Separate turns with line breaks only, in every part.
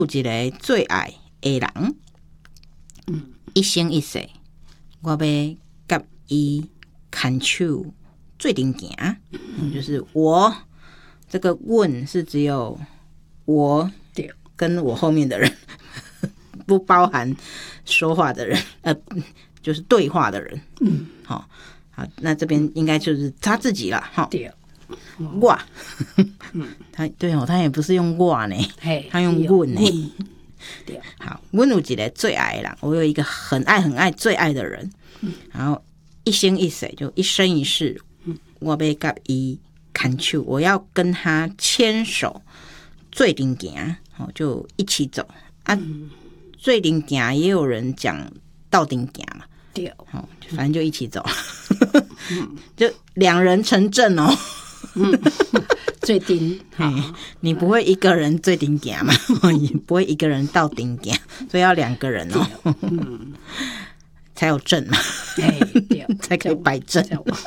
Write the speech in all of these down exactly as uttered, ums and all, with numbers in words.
有一个最爱的人，嗯，一生一世，我要跟伊牵手最顶行，嗯，就是我这个问是只有我跟我后面的人，不包含说话的人，呃，就是对话的人，嗯，好，好，那这边应该就是他自己了，哈，对。我，嗯，他对哦，他也不是用我呢，他用阮呢。好，阮有一个最爱的人，我有一个很爱很爱最爱的人，嗯、然后一生一世就一生一世，嗯、我要跟他牵手，我要跟他牵手，最顶行，哦，就一起走啊。嗯、最顶行也有人讲到顶行嘛，对，哦，反正就一起走，嗯、就两人成阵哦。
嗯，最顶，
你不会一个人最顶行嘛？你不会一个人到顶行，所以要两个人哦，嗯，才有阵嘛，才可以摆阵。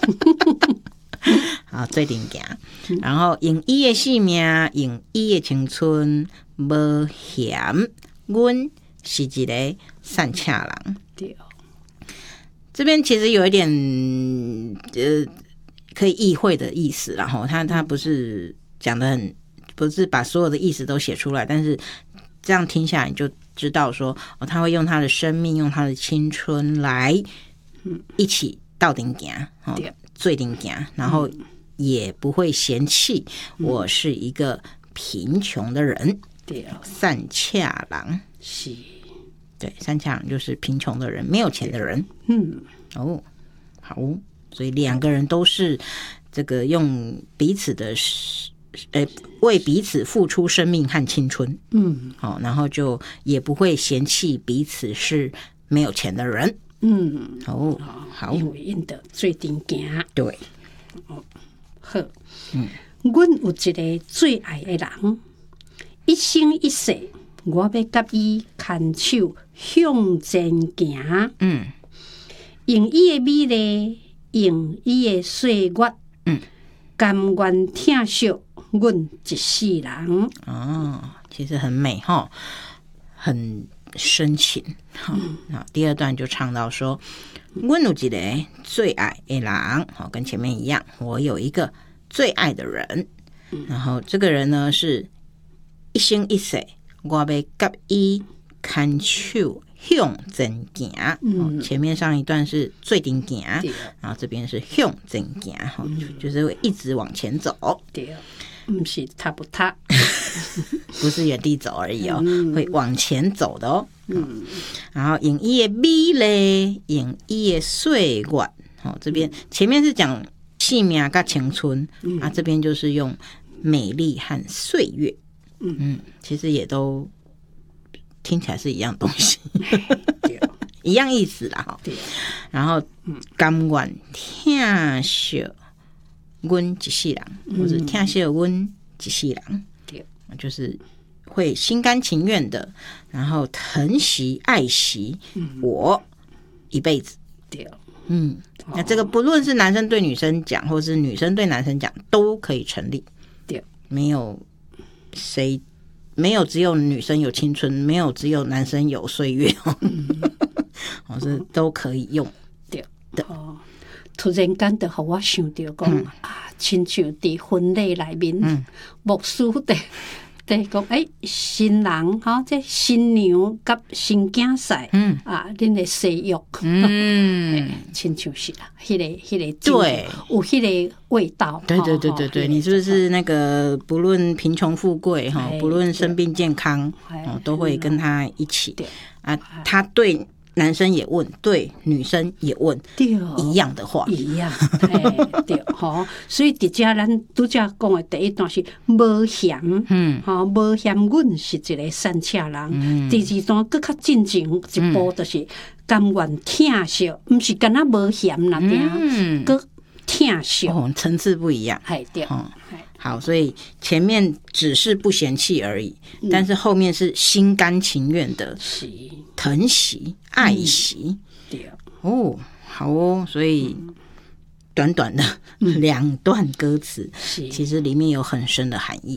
好，最顶行，然后用伊的性命，用伊的青春，无嫌，阮是一个善车人。对，这边其实有一点，呃。可以意会的意思，然后他他不是讲的很，不是把所有的意思都写出来，但是这样听下来你就知道说，哦，他会用他的生命，用他的青春来一起到顶行，哦，最顶行，然后也不会嫌弃我是一个贫穷的人，对，善恰郎是，对，善恰郎就是贫穷的人，没有钱的人，嗯，哦，好。所以两个人都是这个用彼此的，呃，为彼此付出生命和青春，嗯，好，然后就也不会嫌弃彼此是没有钱的人，嗯，哦，好，
因为因的最顶行，
对，
哦，好，嗯，阮有一个最爱的人，一生一世，我要跟伊牵手向前行，嗯，用伊的美丽。用伊的岁月，嗯，甘愿疼惜阮一世人。
哦，其实很美哈，很深情哈。那、嗯、第二段就唱到说，阮有一个最爱的人，好，跟前面一样，我有一个最爱的人，嗯、然后这个人呢是一生一世，我要跟伊牵手。向前行，嗯，前面上一段是最顶行，然后这边是向前行，嗯、就是会一直往前走，
对，不是踏不踏，
不是原地走而已哦，嗯、会往前走的哦，嗯，然后用伊的美丽，用伊的岁月，哦，这边前面是讲性命跟青春，嗯、啊，这边就是用美丽和岁月，嗯嗯，其实也都。听起来是一样东西，一样意思啦哈。然后甘愿疼惜阮一世人，或者疼惜阮一世人，就是会心甘情愿的，然后疼惜爱惜我一辈子。嗯，那这个不论是男生对女生讲，或是女生对男生讲，都可以成立。没有谁。没有只有女生有青春，没有只有男生有岁月，嗯、我是都可以用
对的。哦，突然间就让我想到讲、嗯、啊，亲像伫婚礼内面，嗯、牧师的在讲，哎，新人哈，这新娘甲新囝婿，嗯啊，恁的西浴，嗯，亲像是啦，迄、那个迄、那个
对，
有迄个味道。
对对对对对，你是不是那个不论贫穷富贵哈，不论生病健康，哦，都会跟他一起啊，他对。男生也问，对女生也问，一样的话，
一样，对，吼，所以伫遮咱拄则讲的第一段是无嫌，嗯，吼，无嫌阮是一个善车人。嗯、第二段更较进前一步，就是甘愿疼惜，毋是干那无嫌那点，佮疼惜，
哦，层次不一样，
系对，哦。
好，所以前面只是不嫌弃而已，嗯、但是后面是心甘情愿的疼惜、爱惜。嗯、对哦，好哦，所以短短的两段歌词，嗯、其实里面有很深的含义。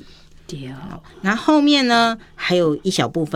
对，
那后面呢还有一小部分